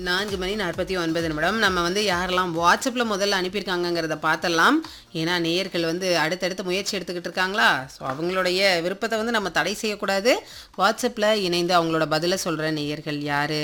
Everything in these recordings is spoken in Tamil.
4:49 நம்ம வந்து யாரெல்லாம் வாட்ஸ்அப்பில் முதல்ல அனுப்பியிருக்காங்கங்கிறத பார்த்தலாம். ஏன்னா நேயர்கள் வந்து அடுத்தடுத்து முயற்சி எடுத்துக்கிட்டு இருக்காங்களா, ஸோ அவங்களுடைய விருப்பத்தை வந்து நம்ம தடை செய்யக்கூடாது. வாட்ஸ்அப்பில் இணைந்து அவங்களோட பதிலை சொல்கிற நேயர்கள் யார்?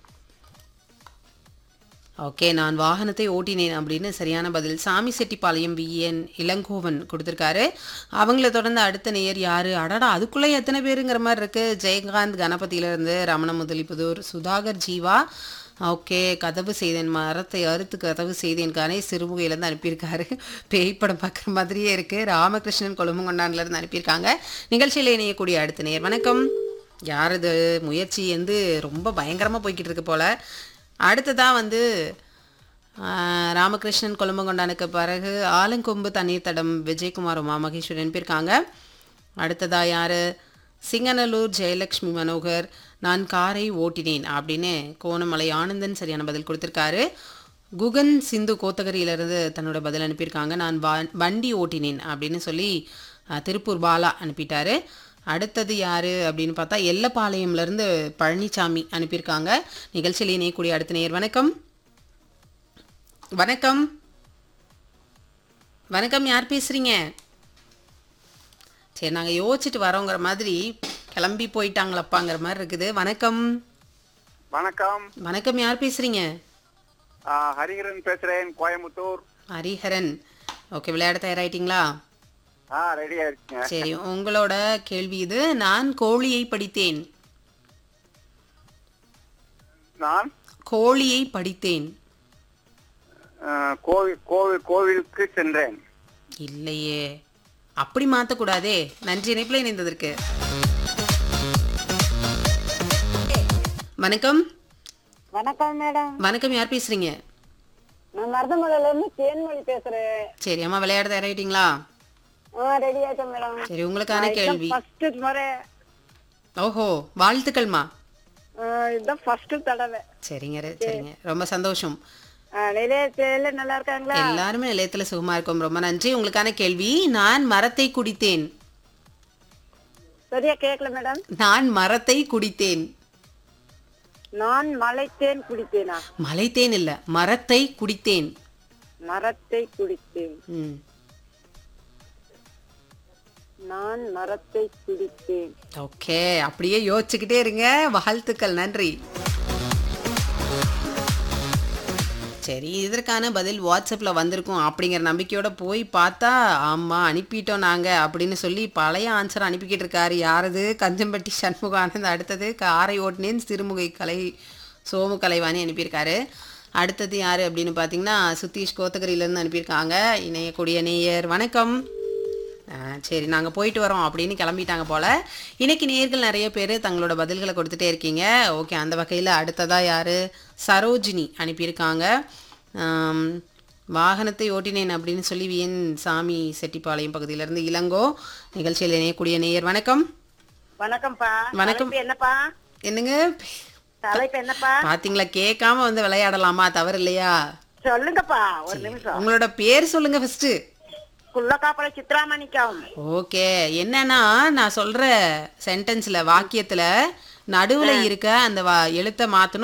ஓகே, நான் வாகனத்தை ஓட்டினேன் அப்படின்னு சரியான பதில் சாமி செட்டிப்பாளையம் விஎன் இளங்கோவன் கொடுத்துருக்காரு. அவங்கள தொடர்ந்து அடுத்த நேயர் யார்? அடடா, அதுக்குள்ளே எத்தனை பேருங்கிற மாதிரி இருக்குது. ஜெயகாந்த் கணபதியிலேருந்து, ரமண முதலிபுதூர், சுதாகர் ஜீவா. ஓகே, கதவு செய்தேன், மரத்தை அறுத்து கதவு செய்தேன்கானே சிறுமுகையிலேருந்து அனுப்பியிருக்காரு. பேய் படம் பார்க்குற மாதிரியே இருக்குது. ராமகிருஷ்ணன் கொழும்புங்கொண்டான்லேருந்து அனுப்பியிருக்காங்க. நிகழ்ச்சியில் இணையக்கூடிய அடுத்த நேயர் வணக்கம். யார் இது? முயற்சி வந்து ரொம்ப பயங்கரமாக போய்கிட்டு இருக்கு போல். அடுத்ததாக வந்து ராமகிருஷ்ணன் கொழும்புங்கொண்டானுக்கு பிறகு ஆலங்கொம்பு தண்ணீர் தடம் விஜயகுமார் உமா மகேஸ்வரன் அனுப்பியிருக்காங்க. அடுத்ததாக யார்? சிங்கநல்லூர் ஜெயலக்ஷ்மி மனோகர், நான் காரை ஓட்டினேன் அப்படின்னு கோணமலை ஆனந்தன் சரியான பதில் கொடுத்துருக்காரு. குகன் சிந்து கோத்தகிரியிலிருந்து தன்னோட பதில் அனுப்பியிருக்காங்க. நான் வண்டி ஓட்டினேன் அப்படின்னு சொல்லி திருப்பூர் பாலா அனுப்பிட்டாரு. அடுத்தது யார் அப்படின்னு பார்த்தா எல்லப்பாளையம்லேருந்து பழனிசாமி அனுப்பியிருக்காங்க. நிகழ்ச்சியில் இணையக்கூடிய அடுத்த நேயர் வணக்கம். வணக்கம் வணக்கம், யார் பேசுகிறீங்க? சரி, நாங்கள் யோசிச்சுட்டு வரோங்கிற மாதிரி கிளம்பி போயிட்டாங்களப்பாங்கிற மாதிரி இருக்குது. வணக்கம். வணக்கம் வணக்கம், யார் பேசுகிறீங்க? ஹரிஹரன் பேசுறேன், கோயம்புத்தூர். ஹரிஹரன், ஓகே. விளையாட தயாராகிட்டீங்களா? ரெடியா இருக்கீங்க? சரி, உங்களோட கேள்வி இது. நான் கோழியை படித்தேன். நான் கோழியை படித்தேன். கோவிலுக்கு சென்றேன். இல்லையே, அப்படி மாற்றக்கூடாதே. நன்றி, இணைப்பில் இணைந்ததற்கு. வணக்கம். வணக்கம் மேடம். வணக்கம், யார் பேசுறீங்க? நான் மருதமலையில இருந்து தேன்மொழி பேசுறேன். சரி அம்மா, விளையாட தயாராகிட்டீங்களா? ரெடி ஆயிட்டேன் மேடம். சரி, உங்களுக்கான கேள்வி. ஃபர்ஸ்ட் முறை. ஓஹோ, வாழ்த்துக்கள்மா. இதுதான் ஃபர்ஸ்ட் தடவை. சரிங்க சரிங்க, ரொம்ப சந்தோஷம். நிலையத்துல நல்லா இருக்காங்களா? எல்லாருமே நிலையத்துல சுகமா இருக்கும். ரொம்ப நன்றி. உங்களுக்கான கேள்வி. நான் மரத்தை குடித்தேன். சரியா கேட்கல மேடம். நான் மரத்தை குடித்தேன். நான் மலைத்தேன் குடித்தேனா? மலைத்தேன் இல்ல, மரத்தை குடித்தேன். மரத்தை குடித்தேன். ம், நான் மரத்தை குடித்தேன். ஓகே, அப்படியே யோசிச்சுக்கிட்டே இருங்க. வாழ்த்துக்கள், நன்றி. சரி, இதற்கான பதில் வாட்ஸ்அப்பில் வந்திருக்கும் அப்படிங்கிற நம்பிக்கையோட போய் பார்த்தா, ஆமாம் அனுப்பிட்டோம் நாங்கள் அப்படின்னு சொல்லி பழைய ஆன்சர் அனுப்பிக்கிட்டு இருக்காரு. யாரது? கஞ்சம்பட்டி சண்முகானந்த். அடுத்தது காரை ஓட்டினேன் சிறுமுகை கலை சோமு கலைவாணி அனுப்பியிருக்காரு. அடுத்தது யார் அப்படின்னு பார்த்தீங்கன்னா சுத்தீஷ் கோத்தகிரியிலேருந்து அனுப்பியிருக்காங்க. இணையக்கூடிய நேயர் வணக்கம். சரி, நாங்கள் போயிட்டு வரோம் அப்படின்னு கிளம்பிட்டாங்க போல். இன்றைக்கி நேயர்கள் நிறைய பேர் தங்களோட பதில்களை கொடுத்துட்டே இருக்கீங்க. ஓகே, அந்த வகையில் அடுத்ததாக யார்? சரோஜினி அனுப்பியிருக்காங்க. வாகனத்தை ஓட்டினேன் அப்படின்னு சொல்லி விஎன் சாமி செட்டிப்பாளையம் பகுதியிலேருந்து இளங்கோ. நிகழ்ச்சியில் இணையக்கூடிய நேயர் வணக்கம். வணக்கம்ப்பா. வணக்கம். என்னப்பா? என்னங்க தலைப்பு என்னப்பா? பார்த்தீங்களா, கேட்காம வந்து விளையாடலாமா? தவறு இல்லையா? சொல்லுங்கப்பா, ஒரு நிமிஷம். உங்களோட பேர் சொல்லுங்க ஃபர்ஸ்ட். குள்ளக்காப்பள சித்ராமணிக்கம். ஓகே, என்னன்னா நான் சொல்ற சென்டென்ஸ்ல வாக்கியத்துல நடுவுல இருக்க அந்த எழுத்தை மாத்தணும்.